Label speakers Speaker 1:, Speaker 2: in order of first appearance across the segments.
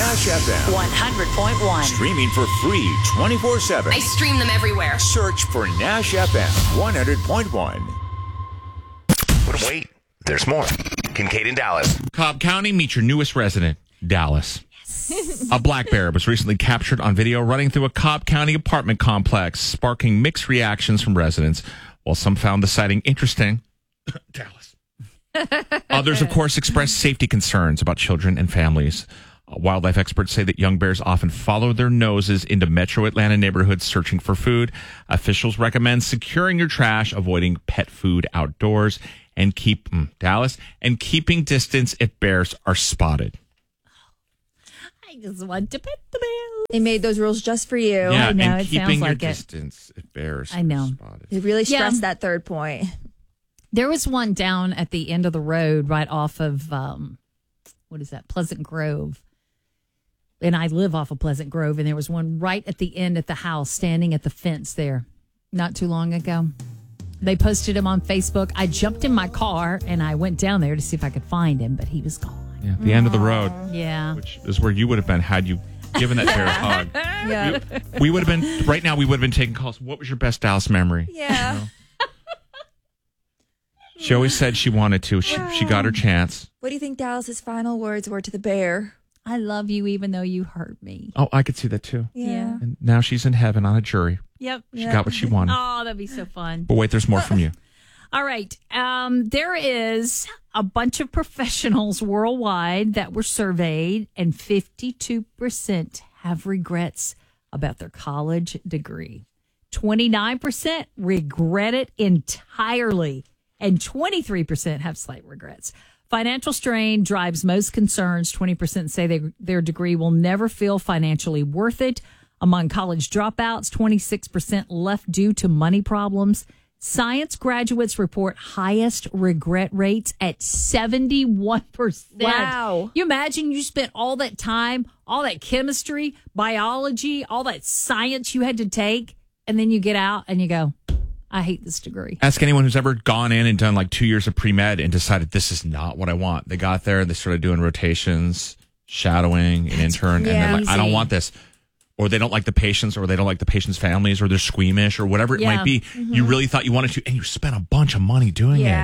Speaker 1: Nash FM.
Speaker 2: 100.1.
Speaker 1: Streaming for free 24/7.
Speaker 3: I stream them everywhere.
Speaker 1: Search for Nash FM 100.1.
Speaker 4: But wait, there's more. Kincaid in Dallas.
Speaker 5: Cobb County, meet your newest resident, Dallas. A black bear was recently captured on video running through a Cobb County apartment complex, sparking mixed reactions from residents. While some found the sighting interesting, Dallas. Others, of course, expressed safety concerns about children and families. Wildlife experts say that young bears often follow their noses into metro Atlanta neighborhoods searching for food. Officials recommend securing your trash, avoiding pet food outdoors, and keeping distance if bears are spotted.
Speaker 6: I just want to pet the bear.
Speaker 7: They made those rules just for you.
Speaker 5: Yeah,
Speaker 6: I know,
Speaker 5: and
Speaker 6: it
Speaker 5: keeping
Speaker 6: sounds
Speaker 5: your
Speaker 6: like it.
Speaker 5: distance if bears
Speaker 6: I know.
Speaker 5: are spotted.
Speaker 7: They really stressed that third point.
Speaker 6: There was one down at the end of the road right off of, Pleasant Grove. And I live off of Pleasant Grove, and there was one right at the end at the house standing at the fence there not too long ago. They posted him on Facebook. I jumped in my car, and I went down there to see if I could find him, but he was gone.
Speaker 5: Yeah, the end of the road,
Speaker 6: Yeah.
Speaker 5: which is where you would have been had you given that bear a hug.
Speaker 7: Yeah.
Speaker 5: We would have been, right now, we would have been taking calls. What was your best Dallas memory?
Speaker 7: Yeah.
Speaker 5: You know? She always said she wanted to. She got her chance.
Speaker 7: What do you think Dallas's final words were to the bear?
Speaker 6: I love you even though you hurt me.
Speaker 5: Oh, I could see that too.
Speaker 6: Yeah.
Speaker 5: And now she's in heaven on a jury.
Speaker 6: Yep.
Speaker 5: She got what she wanted.
Speaker 6: Oh, that'd be so fun.
Speaker 5: But wait, there's more from you.
Speaker 6: All right. There is a bunch of professionals worldwide that were surveyed, and 52% have regrets about their college degree. 29% regret it entirely, and 23% have slight regrets. Financial strain drives most concerns. 20% say their degree will never feel financially worth it. Among college dropouts, 26% left due to money problems. Science graduates report highest regret rates at 71%.
Speaker 7: Wow.
Speaker 6: You imagine you spent all that time, all that chemistry, biology, all that science you had to take, and then you get out and you go, I hate this degree.
Speaker 5: Ask anyone who's ever gone in and done like 2 years of pre-med and decided this is not what I want. They got there and they started doing rotations, shadowing, an intern, and they're like, I don't want this. Or they don't like the patients, or they don't like the patients' families, or they're squeamish, or whatever it might be. Mm-hmm. You really thought you wanted to, and you spent a bunch of money doing it.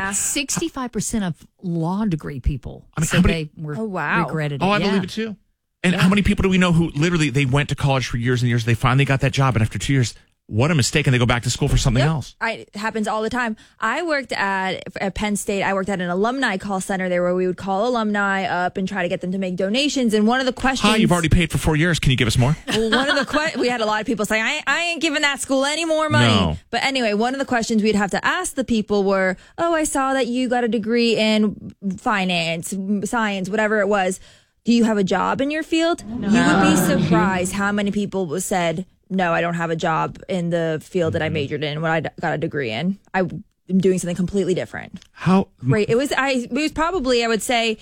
Speaker 6: 65% of law degree people
Speaker 5: said
Speaker 6: they regretted it.
Speaker 5: Oh, I believe it too. And how many people do we know who literally, they went to college for years and years, they finally got that job, and after 2 years, what a mistake, and they go back to school for something else.
Speaker 7: It happens all the time. I worked at Penn State. I worked at an alumni call center there where we would call alumni up and try to get them to make donations. And one of the questions...
Speaker 5: Hi, you've already paid for 4 years. Can you give us more?
Speaker 7: Well, one of the we had a lot of people say, I ain't giving that school any more money.
Speaker 5: No.
Speaker 7: But anyway, one of the questions we'd have to ask the people were, oh, I saw that you got a degree in finance, science, whatever it was. Do you have a job in your field? No. You would be surprised how many people said, no, I don't have a job in the field that I majored in, what I got a degree in. I'm doing something completely different.
Speaker 5: How
Speaker 7: great. It was probably, I would say,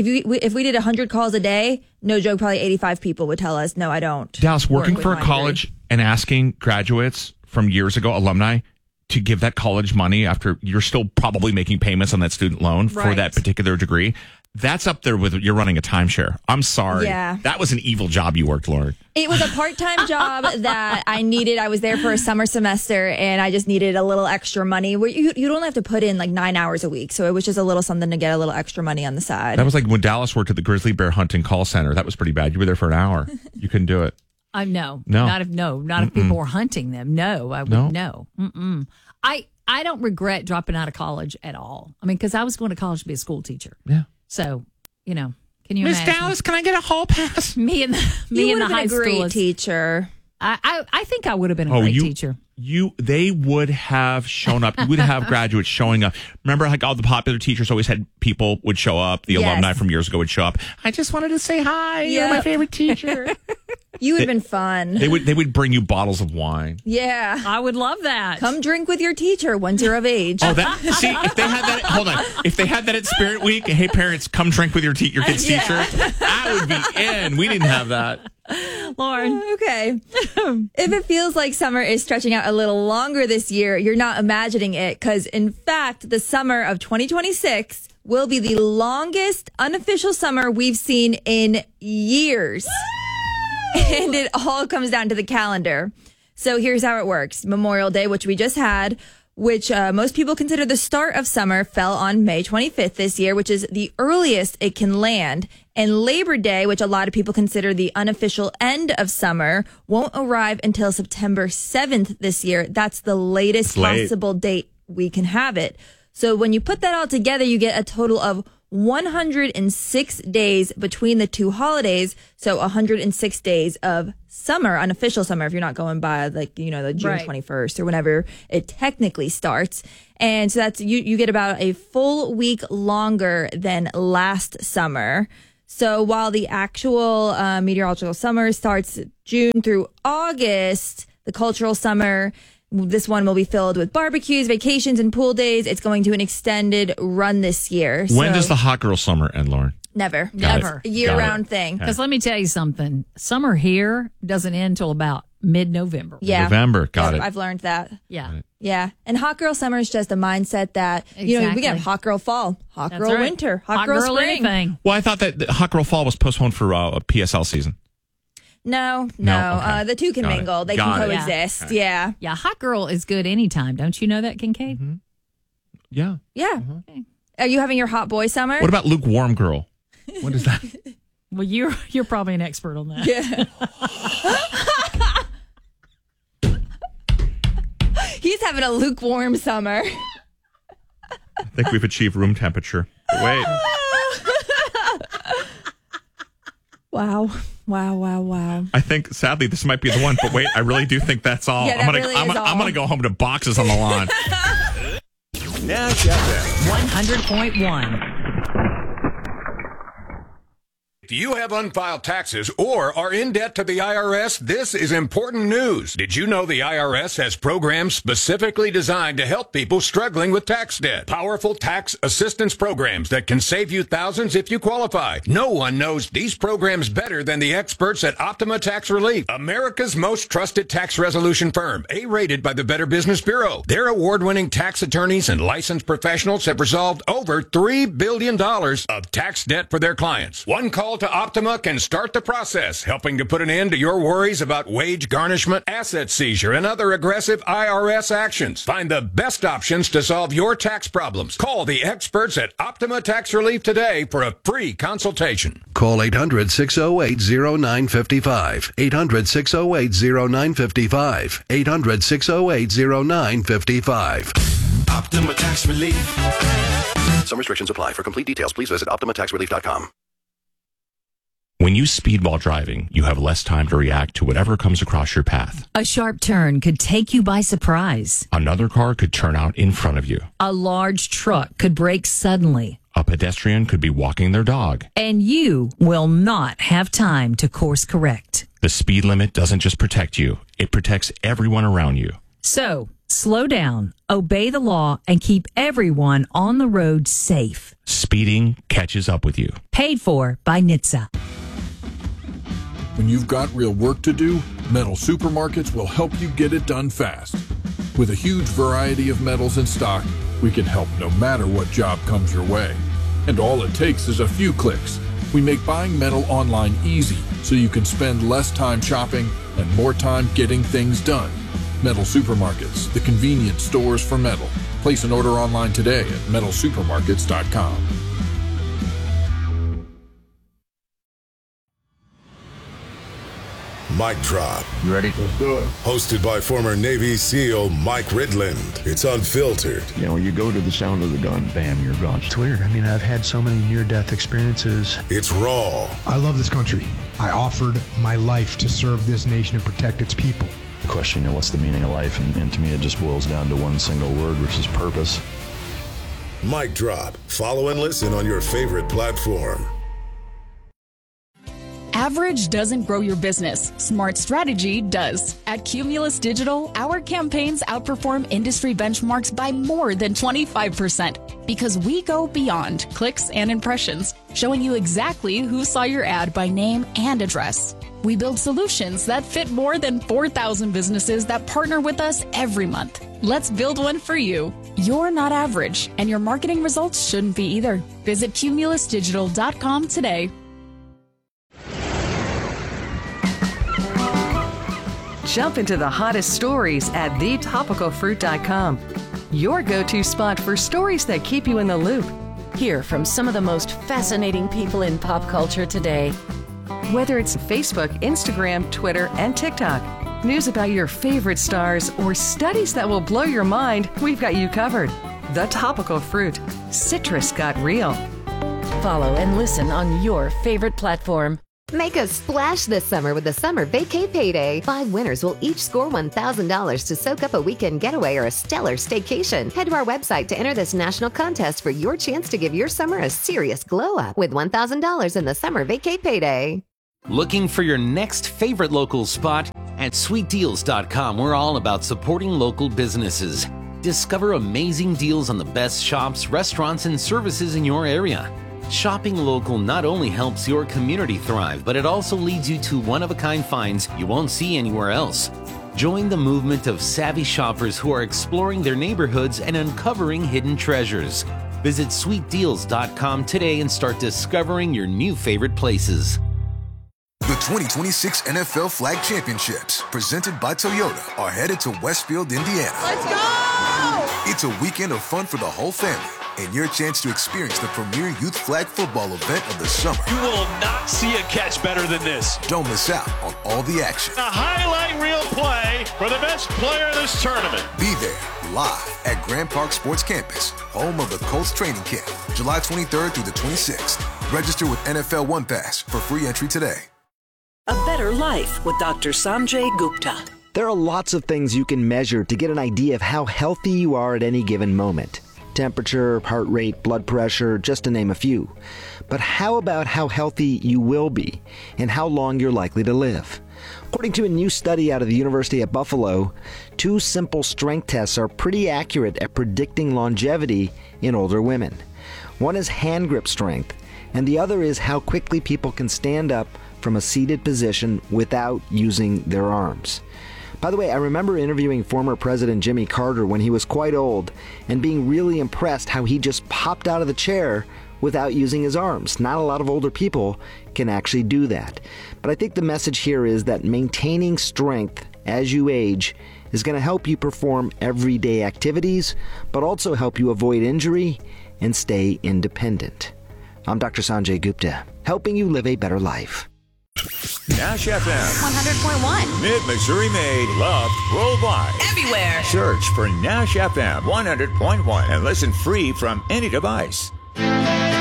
Speaker 7: if we did 100 calls a day, no joke, probably 85 people would tell us, no, I don't.
Speaker 5: Dallas, working for a college and asking graduates from years ago, alumni, to give that college money after you're still probably making payments on that student loan for that particular degree. That's up there with you're running a timeshare. I'm sorry.
Speaker 7: Yeah.
Speaker 5: That was an evil job you worked, Lauren.
Speaker 7: It was a part-time job that I needed. I was there for a summer semester, and I just needed a little extra money. Where you'd only have to put in like 9 hours a week. So it was just a little something to get a little extra money on the side.
Speaker 5: That was like when Dallas worked at the grizzly bear hunting call center. That was pretty bad. You were there for an hour. You couldn't do it.
Speaker 6: No. Not if people were hunting them. No, I would no. Mm-mm. I don't regret dropping out of college at all. I mean, because I was going to college to be a school teacher.
Speaker 5: Yeah.
Speaker 6: So, can you
Speaker 5: Miss
Speaker 6: imagine?
Speaker 5: Dallas, can I get a hall pass?
Speaker 6: Me and the high school
Speaker 7: great teacher.
Speaker 6: I think I would have been a great teacher.
Speaker 5: They would have shown up. You would have graduates showing up. Remember, like all the popular teachers always had people would show up. The alumni from years ago would show up. I just wanted to say hi. You're my favorite teacher.
Speaker 7: You would have been fun.
Speaker 5: They would bring you bottles of wine.
Speaker 7: Yeah,
Speaker 6: I would love that.
Speaker 7: Come drink with your teacher once you're of age.
Speaker 5: Oh, see, if they had that, hold on. If they had that at Spirit Week, hey parents, come drink with your kid's teacher. I would be in. We didn't have that.
Speaker 6: Lauren.
Speaker 7: Okay. If it feels like summer is stretching out a little longer this year, you're not imagining it, because in fact, the summer of 2026 will be the longest unofficial summer we've seen in years. And it all comes down to the calendar. So here's how it works. Memorial Day, which we just had, which most people consider the start of summer, fell on May 25th this year, which is the earliest it can land. And Labor Day, which a lot of people consider the unofficial end of summer, won't arrive until September 7th this year. That's the latest possible date we can have it. So when you put that all together, you get a total of 106 days between the two holidays. So 106 days of summer, unofficial summer, if you're not going by the June 21st or whenever it technically starts. And so that's, you get about a full week longer than last summer. So while the actual meteorological summer starts June through August, the cultural summer, this one will be filled with barbecues, vacations, and pool days. It's going to an extended run this year.
Speaker 5: When does the hot girl summer end, Lauren?
Speaker 7: Never.
Speaker 6: Never.
Speaker 7: It's a year-round thing.
Speaker 6: Because let me tell you something. Summer here doesn't end until about mid-November.
Speaker 7: Yeah.
Speaker 5: November. Got it.
Speaker 7: I've learned that.
Speaker 6: Yeah.
Speaker 7: Yeah. And hot girl summer is just a mindset that, we got hot girl fall, hot
Speaker 6: That's
Speaker 7: girl
Speaker 6: right.
Speaker 7: winter, hot girl spring.
Speaker 6: Anything.
Speaker 5: Well, I thought that the hot girl fall was postponed for a PSL season.
Speaker 7: No.
Speaker 5: Okay.
Speaker 7: The two can
Speaker 5: Got it.
Speaker 7: mingle. They
Speaker 5: Got
Speaker 7: can
Speaker 5: it.
Speaker 7: coexist.
Speaker 6: Yeah.
Speaker 7: Yeah.
Speaker 6: Yeah, hot girl is good anytime. Don't you know that, Kincaid?
Speaker 5: Mm-hmm. Yeah.
Speaker 7: Yeah. Are you having your hot boy summer?
Speaker 5: What about lukewarm girl? What is that?
Speaker 6: Well, you're probably an expert on that.
Speaker 7: Yeah. He's having a lukewarm summer.
Speaker 5: I think we've achieved room temperature. But wait.
Speaker 7: Wow.
Speaker 5: I think, sadly, this might be the one. But wait, I really do think that's all.
Speaker 7: Yeah, that really is all.
Speaker 5: I'm gonna go home to boxes on the lawn.
Speaker 1: Nash FM.
Speaker 6: 100.1.
Speaker 2: Do you have unfiled taxes or are in debt to the IRS? This is important news. Did you know the IRS has programs specifically designed to help people struggling with tax debt? Powerful tax assistance programs that can save you thousands if you qualify. No one knows these programs better than the experts at Optima Tax Relief, America's most trusted tax resolution firm, A-rated by the Better Business Bureau. Their award-winning tax attorneys and licensed professionals have resolved over $3 billion of tax debt for their clients. One call to Optima can start the process, helping to put an end to your worries about wage garnishment, asset seizure, and other aggressive IRS actions. Find the best options to solve your tax problems. Call the experts at Optima Tax Relief today for a free consultation.
Speaker 3: Call 800-608-0955. 800-608-0955. 800-608-0955.
Speaker 8: Optima Tax Relief.
Speaker 3: Some restrictions apply. For complete details, please visit OptimaTaxRelief.com.
Speaker 5: When you speed while driving, you have less time to react to whatever comes across your path.
Speaker 6: A sharp turn could take you by surprise.
Speaker 5: Another car could turn out in front of you.
Speaker 6: A large truck could brake suddenly.
Speaker 5: A pedestrian could be walking their dog.
Speaker 6: And you will not have time to course correct.
Speaker 5: The speed limit doesn't just protect you, it protects everyone around you.
Speaker 6: So, slow down, obey the law, and keep everyone on the road safe.
Speaker 5: Speeding catches up with you.
Speaker 6: Paid for by NHTSA.
Speaker 9: When you've got real work to do, Metal Supermarkets will help you get it done fast. With a huge variety of metals in stock, we can help no matter what job comes your way. And all it takes is a few clicks. We make buying metal online easy so you can spend less time shopping and more time getting things done. Metal Supermarkets, the convenient stores for metal. Place an order online today at metalsupermarkets.com.
Speaker 8: Mic Drop.
Speaker 10: You ready? Let's do it.
Speaker 8: Hosted by former Navy SEAL Mike Ridland. It's unfiltered.
Speaker 10: You know, you go to the sound of the gun, bam, you're gone.
Speaker 11: It's weird. I mean, I've had so many near-death experiences.
Speaker 8: It's raw.
Speaker 12: I love this country. I offered my life to serve this nation and protect its people.
Speaker 10: The question, you know, what's the meaning of life? And to me, it just boils down to one single word, which is purpose.
Speaker 8: Mic Drop. Follow and listen on your favorite platform.
Speaker 13: Average doesn't grow your business. Smart strategy does. At Cumulus Digital, our campaigns outperform industry benchmarks by more than 25% because we go beyond clicks and impressions, showing you exactly who saw your ad by name and address. We build solutions that fit more than 4,000 businesses that partner with us every month. Let's build one for you. You're not average, and your marketing results shouldn't be either. Visit cumulusdigital.com today.
Speaker 14: Jump into the hottest stories at thetopicalfruit.com. Your go-to spot for stories that keep you in the loop.
Speaker 15: Hear from some of the most fascinating people in pop culture today.
Speaker 14: Whether it's Facebook, Instagram, Twitter, and TikTok, news about your favorite stars, or studies that will blow your mind, we've got you covered. The Topical Fruit. Citrus got real.
Speaker 15: Follow and listen on your favorite platform.
Speaker 16: Make a splash this summer with the Summer Vacay Payday. 5 winners will each score $1,000 to soak up a weekend getaway or a stellar staycation. Head to our website to enter this national contest for your chance to give your summer a serious glow up with $1,000 in the Summer Vacay Payday.
Speaker 17: Looking for your next favorite local spot? At sweetdeals.com, we're all about supporting local businesses. Discover amazing deals on the best shops, restaurants, and services in your area. Shopping local not only helps your community thrive, but it also leads you to one-of-a-kind finds you won't see anywhere else. Join the movement of savvy shoppers who are exploring their neighborhoods and uncovering hidden treasures. Visit sweetdeals.com today and start discovering your new favorite places.
Speaker 18: The 2026 NFL Flag Championships, presented by Toyota, are headed to Westfield, Indiana.
Speaker 19: Let's go!
Speaker 18: It's a weekend of fun for the whole family and your chance to experience the premier youth flag football event of the summer.
Speaker 20: You will not see a catch better than this.
Speaker 18: Don't miss out on all the action.
Speaker 20: A highlight reel play for the best player of this tournament.
Speaker 18: Be there live at Grand Park Sports Campus, home of the Colts training camp, July 23rd through the 26th. Register with NFL One Pass for free entry today.
Speaker 21: A Better Life with Dr. Sanjay Gupta.
Speaker 22: There are lots of things you can measure to get an idea of how healthy you are at any given moment. Temperature, heart rate, blood pressure, just to name a few. But how about how healthy you will be and how long you're likely to live? According to a new study out of the University at Buffalo, 2 simple strength tests are pretty accurate at predicting longevity in older women. One is hand grip strength, and the other is how quickly people can stand up from a seated position without using their arms. By the way, I remember interviewing former President Jimmy Carter when he was quite old and being really impressed how he just popped out of the chair without using his arms. Not a lot of older people can actually do that. But I think the message here is that maintaining strength as you age is going to help you perform everyday activities, but also help you avoid injury and stay independent. I'm Dr. Sanjay Gupta, helping you live a better life.
Speaker 1: Nash FM
Speaker 23: 100.1.
Speaker 1: Mid-Missouri made, loved worldwide.
Speaker 23: Everywhere.
Speaker 1: Search for Nash FM 100.1 and listen free from any device.